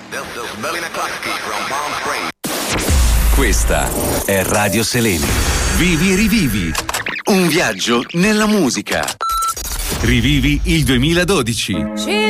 Questa è Radio Selene. Vivi e rivivi. Un viaggio nella musica. Rivivi il 2012.